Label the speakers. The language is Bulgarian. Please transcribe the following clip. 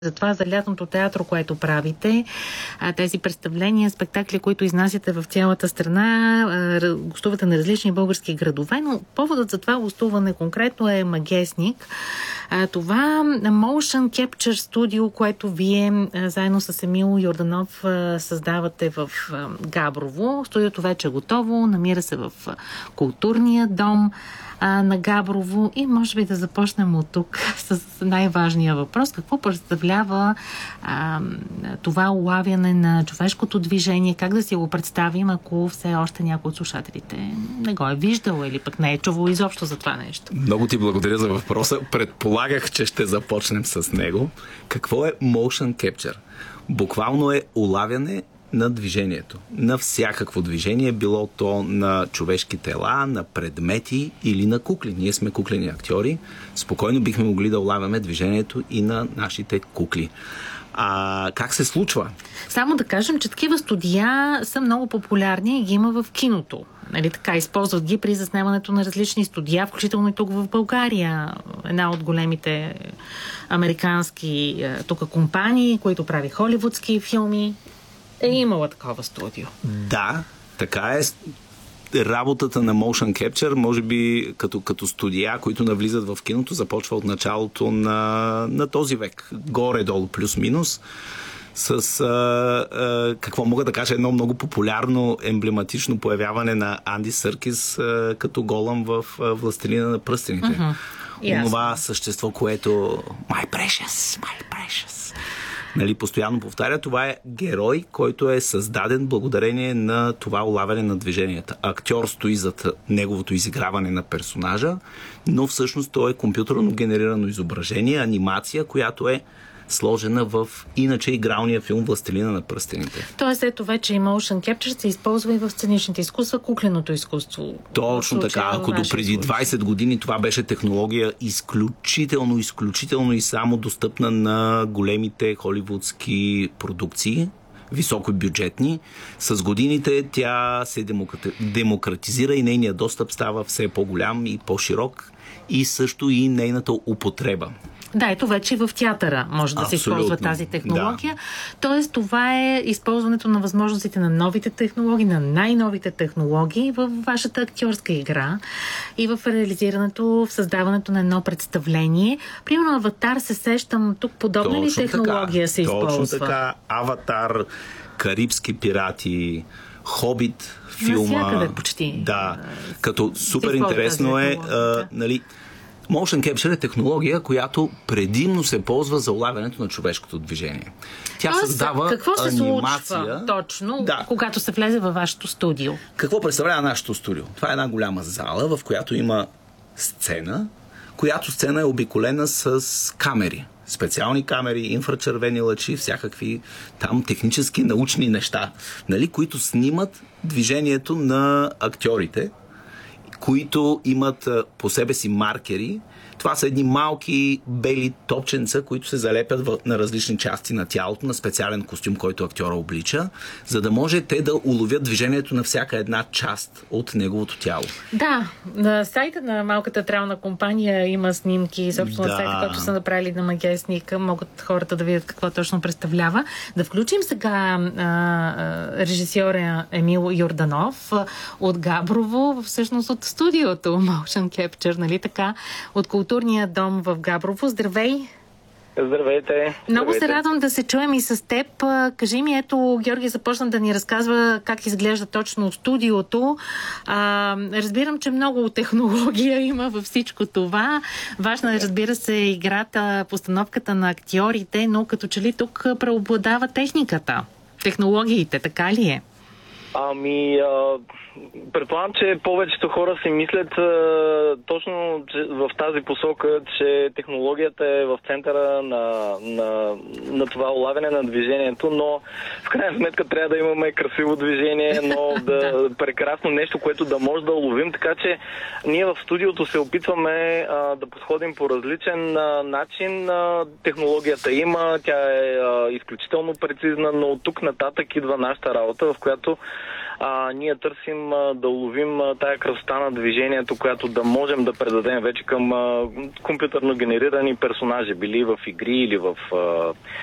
Speaker 1: за това, за лятното театро, което правите, тези представления, спектакли, които изнасяте в цялата страна, гостувате на различни български градове, но поводът за това гостуване конкретно е Магесник. Това Motion Capture Studio, което вие заедно с Емил Йорданов създавате в Габрово. Студиото вече е готово, намира се в културния дом на Габрово и може би да започнем от тук с най-важния въпрос. Какво представлява това улавяне на човешкото движение? Как да си го представим, ако все още някой от слушателите не го е виждал или пък не е чувал изобщо за това нещо?
Speaker 2: Много ти благодаря за въпроса. Предполагах, че ще започнем с него. Какво е Motion Capture? Буквално е улавяне на движението. На всякакво движение, било то на човешки тела, на предмети или на кукли. Ние сме куклени актьори. Спокойно бихме могли да улавяме движението и на нашите кукли. Как се случва?
Speaker 1: Само да кажем, че такива студия са много популярни и ги има в киното. Нали така, използват ги при заснемането на различни студия, включително и тук в България. Една от големите американски компании, които прави холивудски филми, е имала такова студио.
Speaker 2: Да, така е. Работата на Motion Capture, може би като студия, които навлизат в киното, започва от началото на този век. Горе-долу, плюс-минус. С, какво мога да кажа, едно много популярно, емблематично появяване на Анди Съркис като Голъм в Властелина на пръстените. Онова същество, което My precious. Нали, постоянно повтаря, това е герой, който е създаден благодарение на това улавяне на движенията. Актьор стои зад неговото изиграване на персонажа, но всъщност то е компютърно генерирано изображение, анимация, която е сложена в иначе игралния филм Властелина на пръстените.
Speaker 1: Тоест ето вече и Motion Capture се използва и в сценичните изкуства, кукленото изкуство.
Speaker 2: Точно така. Ако до преди 20 години това беше технология изключително и само достъпна на големите холивудски продукции, високобюджетни, с годините тя се демократизира и нейният достъп става все по-голям и по-широк и също и нейната употреба.
Speaker 1: Да, ето вече в театъра може да се използва тази технология. Да. Тоест, това е използването на възможностите на новите технологии, на най-новите технологии в вашата актьорска игра и в реализирането, в създаването на едно представление. Примерно Аватар, се сещам, тук подобна ли технология се използва?
Speaker 2: Точно така. Аватар, Карибски пирати, Хобит филма.
Speaker 1: Навсякъде почти.
Speaker 2: Да. Като супер интересно е, нали, Motion Capture е технология, която предимно се ползва за улавянето на човешкото движение. Тя създава
Speaker 1: какво се
Speaker 2: анимация.
Speaker 1: Случва точно, когато се влезе във вашето студио?
Speaker 2: Какво представлява нашето студио? Това е една голяма зала, в която има сцена, която сцена е обиколена с камери. Специални камери, инфрачервени лъчи, всякакви там технически научни неща, нали, които снимат движението на актьорите, които имат по себе си маркери. Това са едни малки бели топченца, които се залепят на различни части на тялото, на специален костюм, който актьора облича, за да може те да уловят движението на всяка една част от неговото тяло.
Speaker 1: Да, на сайта на малката театрална компания има снимки, собствено на сайта, който са направили на Магесник, могат хората да видят какво точно представлява. Да включим сега режисьора Емил Йорданов от Габрово, всъщност от студиото Motion Capture, нали така, от културния дом в Габрово. Здравей!
Speaker 3: Здравейте!
Speaker 1: Много се радвам да се чуем и с теб. Кажи ми, ето Георги започна да ни разказва как изглежда точно студиото. Разбирам, че много технология има във всичко това. Важна е, разбира се, играта, постановката на актьорите, но като че ли тук преобладава техниката, технологиите, така ли е?
Speaker 3: Предполагам, че повечето хора си мислят точно в тази посока, че технологията е в центъра на това улавяне на движението, но в крайна сметка трябва да имаме красиво движение, но прекрасно нещо, което да може да уловим, така че ние в студиото се опитваме да подходим по различен начин. Технологията има, тя е изключително прецизна, но от тук нататък идва нашата работа, в която ние търсим да уловим тая красота на движението, която да можем да предадем вече към компютърно генерирани персонажи, били в игри или в